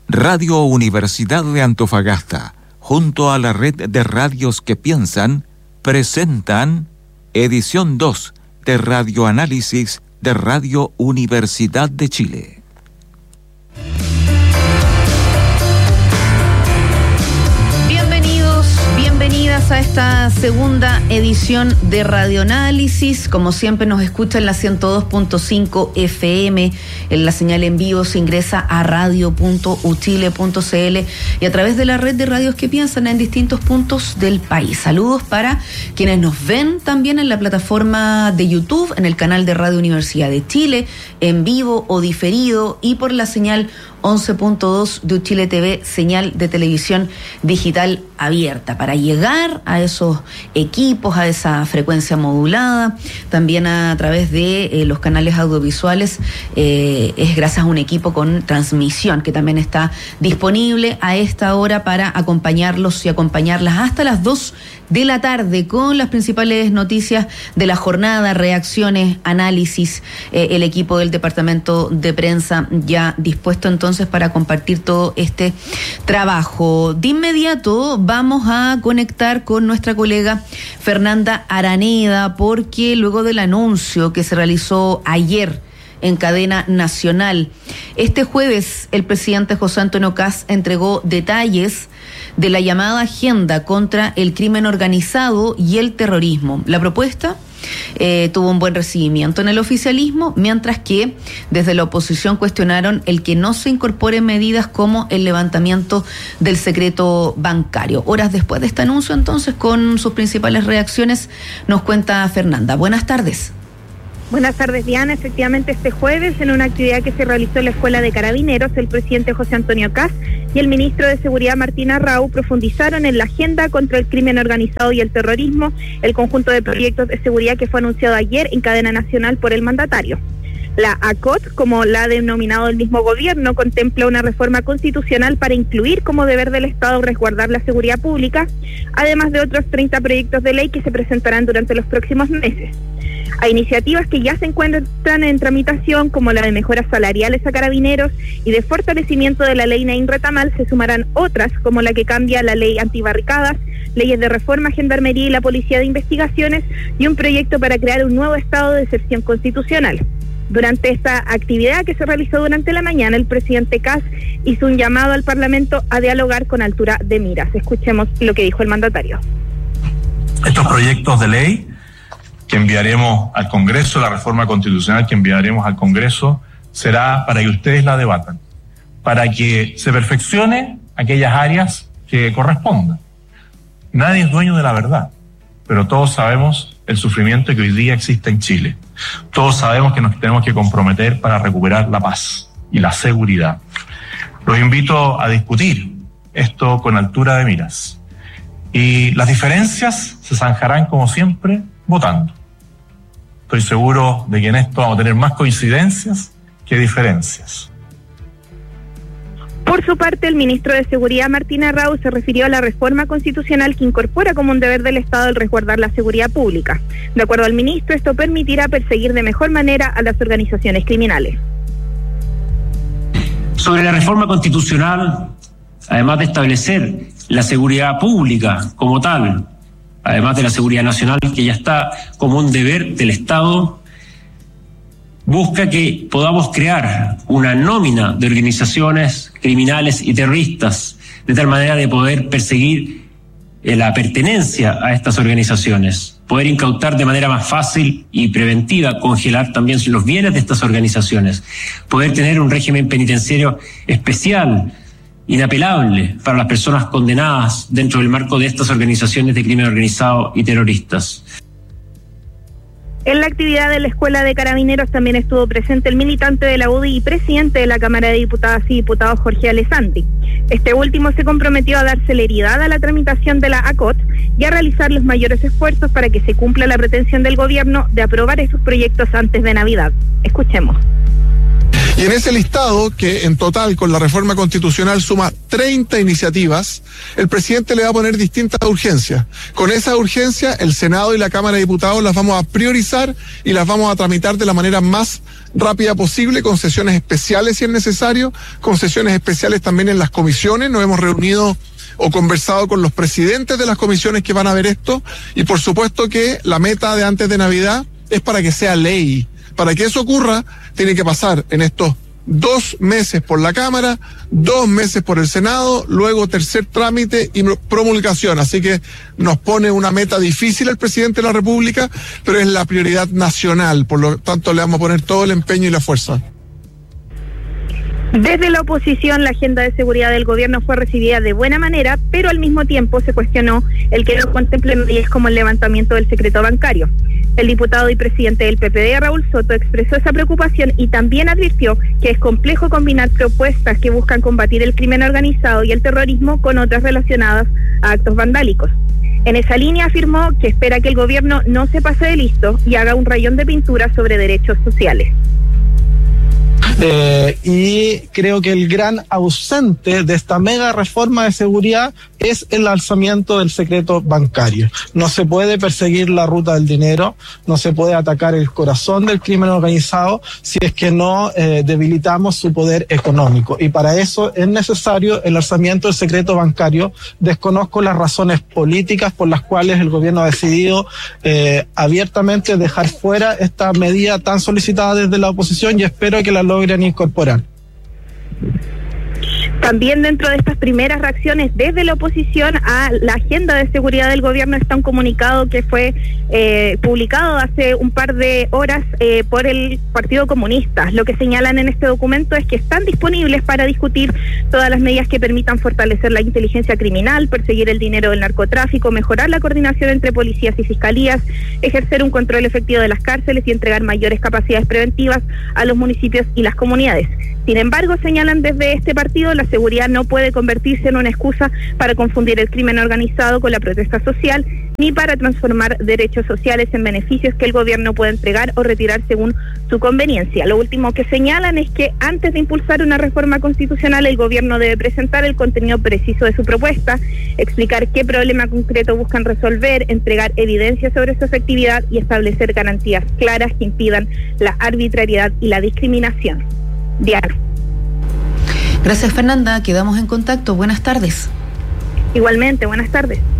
Radio Universidad de Antofagasta, junto a la red de radios que piensan, presentan edición 2 de Radioanálisis de Radio Universidad de Chile. Bienvenidas a esta segunda edición de Radioanálisis. Como siempre nos escucha en la 102.5 FM, en la señal en vivo se ingresa a radio.uchile.cl y a través de la red de radios que piensan en distintos puntos del país. Saludos para quienes nos ven también en la plataforma de YouTube, en el canal de Radio Universidad de Chile, en vivo o diferido, y por la señal 11.2 de Uchile TV, señal de televisión digital abierta, para llegar a esos equipos, a esa frecuencia modulada, también a través de los canales audiovisuales. Es gracias a un equipo con transmisión que también está disponible a esta hora para acompañarlos y acompañarlas hasta las 2 de la tarde con las principales noticias de la jornada, reacciones, análisis, el equipo del departamento de prensa ya dispuesto entonces para compartir todo este trabajo. De inmediato vamos a conectar con nuestra colega Fernanda Araneda, porque luego del anuncio que se realizó ayer en cadena nacional, este jueves el presidente José Antonio Kast entregó detalles de la llamada agenda contra el crimen organizado y el terrorismo. La propuesta tuvo un buen recibimiento en el oficialismo, mientras que desde la oposición cuestionaron el que no se incorporen medidas como el levantamiento del secreto bancario. Horas después de este anuncio, entonces, con sus principales reacciones, nos cuenta Fernanda. Buenas tardes. Buenas tardes, Diana. Efectivamente, este jueves, en una actividad que se realizó en la Escuela de Carabineros, el presidente José Antonio Kast y el ministro de Seguridad Martín Arrau profundizaron en la agenda contra el crimen organizado y el terrorismo, el conjunto de proyectos de seguridad que fue anunciado ayer en cadena nacional por el mandatario. La ACOT, como la ha denominado el mismo gobierno, contempla una reforma constitucional para incluir como deber del Estado resguardar la seguridad pública, además de otros 30 proyectos de ley que se presentarán durante los próximos meses. Hay iniciativas que ya se encuentran en tramitación, como la de mejoras salariales a carabineros y de fortalecimiento de la ley Nain Retamal. Se sumarán otras, como la que cambia la ley antibarricadas, leyes de reforma a Gendarmería y la Policía de Investigaciones, y un proyecto para crear un nuevo estado de excepción constitucional. Durante esta actividad que se realizó durante la mañana, el presidente Kast hizo un llamado al Parlamento a dialogar con altura de miras. Escuchemos lo que dijo el mandatario. Estos proyectos de ley que enviaremos al Congreso, la reforma constitucional que enviaremos al Congreso, será para que ustedes la debatan, para que se perfeccione aquellas áreas que correspondan. Nadie es dueño de la verdad, pero todos sabemos el sufrimiento que hoy día existe en Chile. Todos sabemos que nos tenemos que comprometer para recuperar la paz y la seguridad. Los invito a discutir esto con altura de miras. Y las diferencias se zanjarán, como siempre, votando. Estoy seguro de que en esto vamos a tener más coincidencias que diferencias. Por su parte, el ministro de Seguridad, Martín Arrau, se refirió a la reforma constitucional que incorpora como un deber del Estado el resguardar la seguridad pública. De acuerdo al ministro, esto permitirá perseguir de mejor manera a las organizaciones criminales. Sobre la reforma constitucional, además de establecer la seguridad pública como tal, además de la seguridad nacional, que ya está como un deber del Estado, busca que podamos crear una nómina de organizaciones criminales y terroristas, de tal manera de poder perseguir la pertenencia a estas organizaciones, poder incautar de manera más fácil y preventiva, congelar también los bienes de estas organizaciones, poder tener un régimen penitenciario especial, inapelable para las personas condenadas dentro del marco de estas organizaciones de crimen organizado y terroristas. En la actividad de la Escuela de Carabineros también estuvo presente el militante de la UDI y presidente de la Cámara de Diputadas y Diputados, Jorge Alessandri. Este último se comprometió a dar celeridad a la tramitación de la ACOT y a realizar los mayores esfuerzos para que se cumpla la pretensión del gobierno de aprobar esos proyectos antes de Navidad. Escuchemos. Y en ese listado, que en total con la reforma constitucional suma 30 iniciativas, el presidente le va a poner distintas urgencias. Con esa urgencia, el Senado y la Cámara de Diputados las vamos a priorizar y las vamos a tramitar de la manera más rápida posible, con sesiones especiales si es necesario, con sesiones especiales también en las comisiones. Nos hemos reunido o conversado con los presidentes de las comisiones que van a ver esto, y por supuesto que la meta de antes de Navidad es para que sea ley. Para que eso ocurra, tiene que pasar en estos 2 meses por la Cámara, 2 meses por el Senado, luego tercer trámite y promulgación. Así que nos pone una meta difícil el presidente de la República, pero es la prioridad nacional, por lo tanto le vamos a poner todo el empeño y la fuerza. Desde la oposición, la agenda de seguridad del gobierno fue recibida de buena manera, pero al mismo tiempo se cuestionó el que no contemple medidas como el levantamiento del secreto bancario. El diputado y presidente del PPD, Raúl Soto, expresó esa preocupación y también advirtió que es complejo combinar propuestas que buscan combatir el crimen organizado y el terrorismo con otras relacionadas a actos vandálicos. En esa línea afirmó que espera que el gobierno no se pase de listo y haga un rayón de pintura sobre derechos sociales. Y creo que el gran ausente de esta mega reforma de seguridad es el alzamiento del secreto bancario. No se puede perseguir la ruta del dinero, no se puede atacar el corazón del crimen organizado si es que no debilitamos su poder económico. Y para eso es necesario el alzamiento del secreto bancario. Desconozco las razones políticas por las cuales el gobierno ha decidido abiertamente dejar fuera esta medida tan solicitada desde la oposición, y espero que la logren incorporar. También dentro de estas primeras reacciones desde la oposición a la agenda de seguridad del gobierno está un comunicado que fue publicado hace un par de horas por el Partido Comunista. Lo que señalan en este documento es que están disponibles para discutir todas las medidas que permitan fortalecer la inteligencia criminal, perseguir el dinero del narcotráfico, mejorar la coordinación entre policías y fiscalías, ejercer un control efectivo de las cárceles y entregar mayores capacidades preventivas a los municipios y las comunidades. Sin embargo, señalan desde este partido, la seguridad no puede convertirse en una excusa para confundir el crimen organizado con la protesta social, ni para transformar derechos sociales en beneficios que el gobierno puede entregar o retirar según su conveniencia. Lo último que señalan es que antes de impulsar una reforma constitucional, el gobierno debe presentar el contenido preciso de su propuesta, explicar qué problema concreto buscan resolver, entregar evidencia sobre su efectividad y establecer garantías claras que impidan la arbitrariedad y la discriminación. Diana. Gracias, Fernanda. Quedamos en contacto. Buenas tardes. Igualmente, buenas tardes.